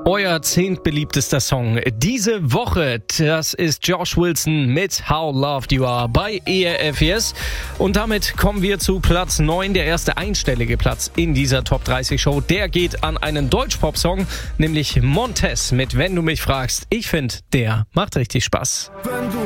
Euer 10. beliebtester Song diese Woche, das ist Josh Wilson mit How Loved You Are bei ERF. Und damit kommen wir zu Platz 9, der erste einstellige Platz in dieser Top 30 Show. Der geht an einen Deutsch-Pop-Song, nämlich Montez mit Wenn du mich fragst. Ich finde, der macht richtig Spaß. Wenn du